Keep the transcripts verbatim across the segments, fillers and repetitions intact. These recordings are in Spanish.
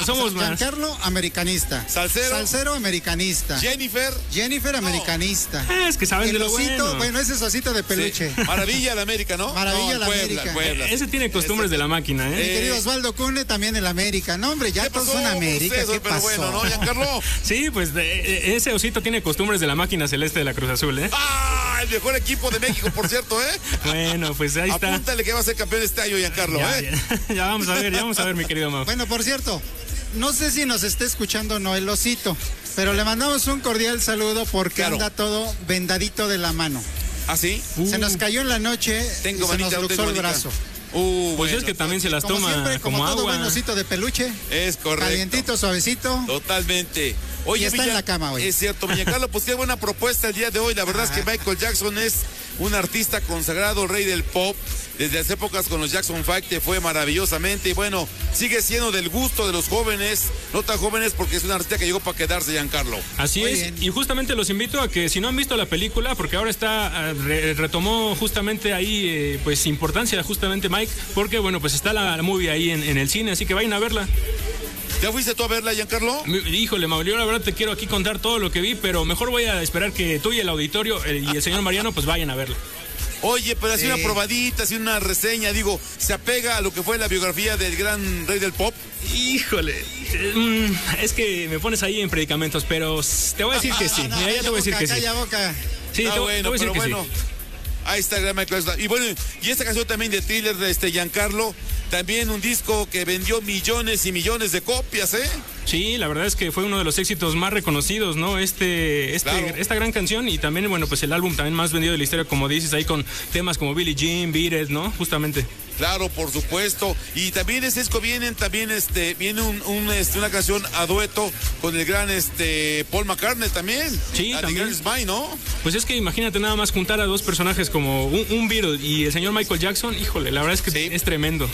somos más. Giancarlo, americanista. Salsero. Salsero, americanista. Jennifer. Jennifer, americanista. Ah, es que saben El de lo osito, bueno. bueno, ese es osito de peluche. Sí. Maravilla de América, ¿no? Maravilla no, la Puebla, América. Puebla. Ese tiene costumbres Ese- de la máquina, Mi ¿eh? Eh, querido Osvaldo Cune, también el América. No, hombre, ya ¿Qué todos pasó? son América. Ustedes, ¿Qué pero pasó? bueno, ¿no, Giancarlo? Sí, pues de- ese osito tiene costumbres de la máquina celeste de la Cruz Azul, ¿eh? ¡Ah! El mejor equipo de México, por cierto, ¿eh? Bueno, pues ahí está. Apúntale que va a ser campeón este año, Giancarlo, Ya, ¿eh? ya, ya vamos a ver, ya vamos a ver, mi querido Mau. Bueno, por cierto, no sé si nos está escuchando o no el osito, pero le mandamos un cordial saludo porque Claro. anda todo vendadito de la mano. ¿Ah, sí? Se nos cayó en la noche Tengo y se nos manita, no luxó tengo el manita. brazo. Uh, Pues bueno, es que también se las Como toma siempre, como, como todo agua. buen osito de peluche. Es correcto. Calientito, suavecito. Totalmente. Y está en la cama hoy. Es cierto, Giancarlo, pues qué buena propuesta el día de hoy. La verdad es que Michael Jackson es un artista consagrado, rey del pop. Desde las épocas con los Jackson Five te fue maravillosamente. Y bueno, sigue siendo del gusto de los jóvenes, no tan jóvenes porque es un artista que llegó para quedarse, Giancarlo. Así Muy es, bien. y justamente los invito a que si no han visto la película, porque ahora está, eh, re- retomó justamente ahí, eh, pues importancia justamente Mike, porque bueno, pues está la, la movie ahí en, en el cine, así que vayan a verla. ¿Ya fuiste tú a verla, Giancarlo? Mi- Híjole, Mauro, yo la verdad te quiero aquí contar todo lo que vi, pero mejor voy a esperar que tú y el auditorio eh, y el señor Mariano pues vayan a verla. Oye, pero así Sí. una probadita, así una reseña, digo, ¿se apega a lo que fue la biografía del gran rey del pop? Híjole, eh, mm, es que me pones ahí en predicamentos, pero s- te voy a decir que sí, No, mira, ya calla te voy a decir boca, que sí. calla boca. Sí, te, Ah, te bueno, voy a decir pero que bueno. sí. Ahí está el gran Michael Jackson. Y bueno, y esta canción también de Thriller de este Giancarlo, también un disco que vendió millones y millones de copias, ¿eh? Sí, la verdad es que fue uno de los éxitos más reconocidos, ¿no? Este, este, Claro. esta gran canción y también, bueno, pues el álbum también más vendido de la historia, como dices, ahí con temas como Billie Jean, Beat It, ¿no? Justamente. Claro, por supuesto. Y también ese disco viene también este viene un, un, este, una canción a dueto con el gran este Paul McCartney también. Sí, La de también. Girl Is Mine, ¿no? Pues es que imagínate nada más juntar a dos personajes como un, un Beatle y el señor Michael Jackson, híjole, la verdad es que Sí. es tremendo.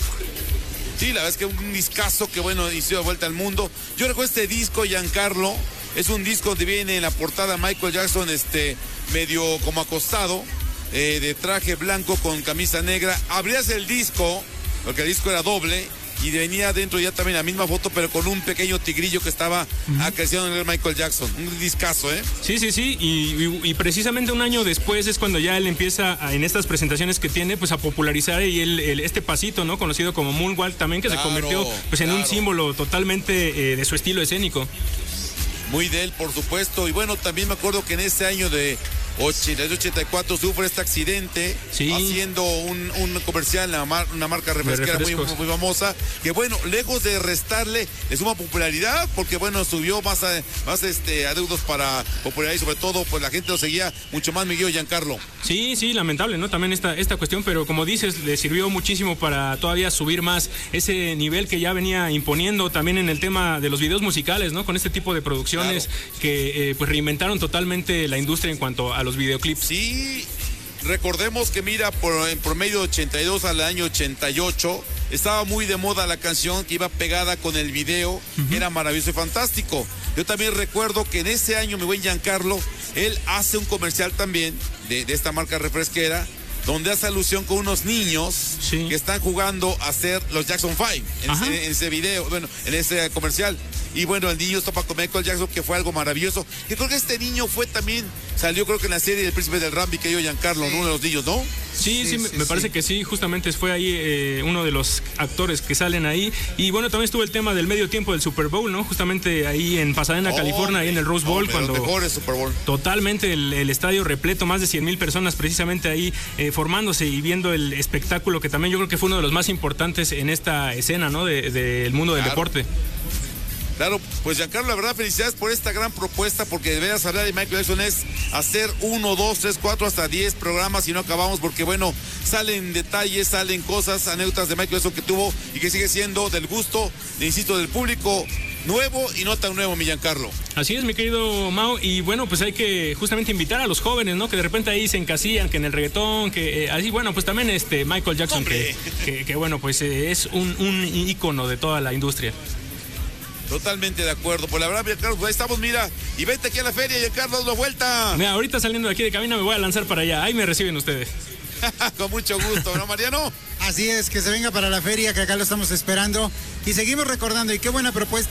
Sí, la verdad es que un discazo que bueno, hizo de vuelta al mundo. Yo recuerdo este disco, Giancarlo, es un disco donde viene en la portada Michael Jackson este medio como acostado, eh, de traje blanco con camisa negra. Abrías el disco, porque el disco era doble, y venía dentro ya también la misma foto, pero con un pequeño tigrillo que estaba acariciando en el Michael Jackson. Un discazo, ¿eh? Sí, sí, sí, y, y- y precisamente un año después es cuando ya él empieza a- en estas presentaciones que tiene, pues a popularizar y el, el- este pasito, ¿no? Conocido como Moonwalk también, que se Claro, convirtió pues en un claro. símbolo totalmente eh, de su estilo escénico. Muy de él, por supuesto. Y bueno, también me acuerdo que en ese año de ochenta y dos ochenta y cuatro sufre este accidente Sí. haciendo un, un comercial, una, mar- una marca refresquera muy, refrescos. muy famosa, que bueno, lejos de restarle, le suma popularidad, porque bueno, subió más, a- más este, adeudos para popularidad y sobre todo, pues la gente lo seguía mucho más, Miguel Giancarlo. Sí, sí, lamentable, ¿no? También esta, esta cuestión, pero como dices, le sirvió muchísimo para todavía subir más ese nivel que ya venía imponiendo también en el tema de los videos musicales, ¿no? Con este tipo de producciones que eh, pues reinventaron totalmente la industria en cuanto a los videoclips. Sí, recordemos que mira, por, en promedio de ochenta y dos al año ochenta y ocho, estaba muy de moda la canción que iba pegada con el video, que era maravilloso y fantástico. Yo también recuerdo que en ese año, mi buen Giancarlo, él hace un comercial también de, de esta marca refresquera, donde hace alusión con unos niños Sí. que están jugando a ser los Jackson Five en Ajá. ese, en ese video, bueno, en ese comercial. Y bueno, el niño topa con Michael Jackson, que fue algo maravilloso. Y creo que este niño fue también, salió creo que en la serie del Príncipe del Rap, mi querido Giancarlo, ¿no? Uno de los niños, ¿no? Sí, sí, Sí, me, sí, me sí. parece que sí, justamente fue ahí eh, uno de los actores que salen ahí. Y bueno, también estuvo el tema del medio tiempo del Super Bowl, ¿no? Justamente ahí en Pasadena, Oh, California, ahí en el Rose no, Bowl, de cuando... los mejores Super Bowl. Totalmente el, el estadio repleto, más de cien mil personas precisamente ahí eh, formándose y viendo el espectáculo que también yo creo que fue uno de los más importantes en esta escena, ¿no? Del de, del mundo del Claro. deporte. Claro, pues Giancarlo, la verdad, felicidades por esta gran propuesta, porque de veras hablar de Michael Jackson es hacer uno, dos, tres, cuatro, hasta diez programas y no acabamos, porque bueno, salen detalles, salen cosas, anécdotas de Michael Jackson que tuvo y que sigue siendo del gusto, insisto, del público nuevo y no tan nuevo, mi Giancarlo. Así es, mi querido Mau, y bueno, pues hay que justamente invitar a los jóvenes, ¿no? Que de repente ahí se encasillan, que en el reggaetón, que eh, así, bueno, pues también este Michael Jackson, que, ¡Hombre! que, que, bueno, pues eh, es un, un ícono de toda la industria. Totalmente de acuerdo. Pues la verdad, Giancarlo, pues ahí estamos, mira, y vente aquí a la feria, Giancarlo, dale una vuelta. Mira, ahorita saliendo de aquí de cabina me voy a lanzar para allá, ahí me reciben ustedes. Con mucho gusto, ¿no, Mariano? Así es, que se venga para la feria, que acá lo estamos esperando. Y seguimos recordando, y qué buena propuesta.